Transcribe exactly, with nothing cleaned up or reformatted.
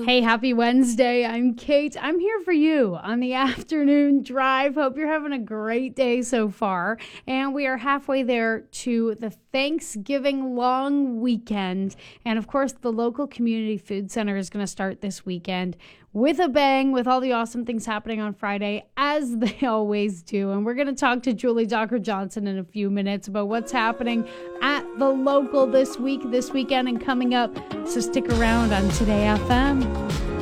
Hey, happy Wednesday. I'm Kate. I'm here for you on the afternoon drive. Hope you're having a great day so far. And we are halfway there to the Thanksgiving long weekend. And of course, the local community food center is going to start this weekend with a bang, with all the awesome things happening on Friday, as they always do. And we're going to talk to Julie Docker Johnson in a few minutes about what's happening at the local this week, this weekend, and coming up. So stick around on Today F M.